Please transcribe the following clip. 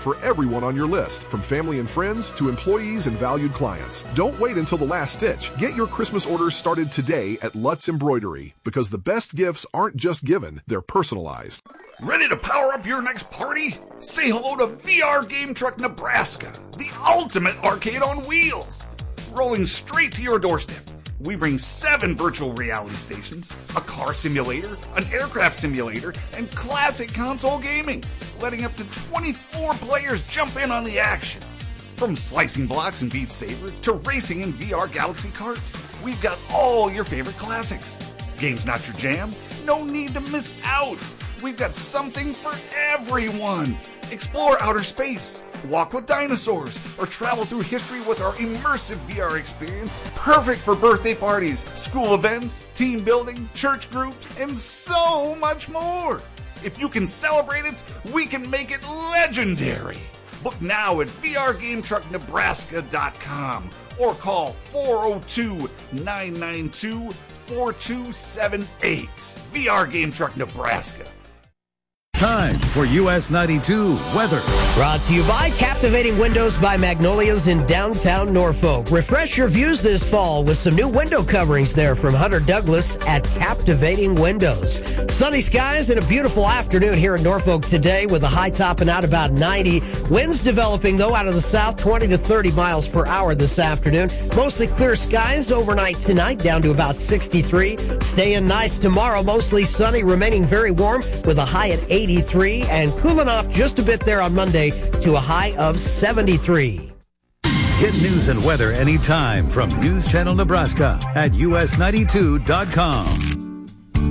for everyone on your list, from family and friends to employees and valued clients. Don't wait until the last stitch. Get your Christmas orders started today at Lutz Embroidery, because the best gifts aren't just given, they're personalized. Ready to power up your next party? Say hello to VR Game Truck Nebraska, the ultimate arcade on wheels. Rolling straight to your doorstep, we bring 7 virtual reality stations, a car simulator, an aircraft simulator, and classic console gaming, letting up to 24 players jump in on the action. From slicing blocks in Beat Saber to racing in VR Galaxy Kart, we've got all your favorite classics. Games not your jam? No need to miss out. We've got something for everyone. Explore outer space, walk with dinosaurs, or travel through history with our immersive VR experience, perfect for birthday parties, school events, team building, church groups, and so much more. If you can celebrate it, we can make it legendary. Book now at VRGameTruckNebraska.com or call 402-992-4278. VR Game Truck Nebraska. Time for US 92 weather. Brought to you by Captivating Windows by Magnolias in downtown Norfolk. Refresh your views this fall with some new window coverings there from Hunter Douglas at Captivating Windows. Sunny skies and a beautiful afternoon here in Norfolk today with a high topping out about 90. Winds developing, though, out of the south, 20 to 30 miles per hour this afternoon. Mostly clear skies overnight tonight, down to about 63. Staying nice tomorrow, mostly sunny, remaining very warm with a high at 83 and cooling off just a bit there on Monday to a high of 73. Get news and weather anytime from News Channel Nebraska at us92.com.